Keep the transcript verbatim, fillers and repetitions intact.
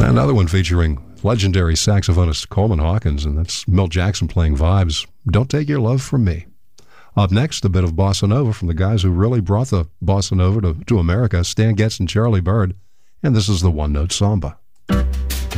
Another one featuring legendary saxophonist Coleman Hawkins, and that's Milt Jackson playing vibes. Don't Take Your Love From Me. Up next, a bit of bossa nova from the guys who really brought the bossa nova to, to America, Stan Getz and Charlie Bird, and this is the One Note Samba.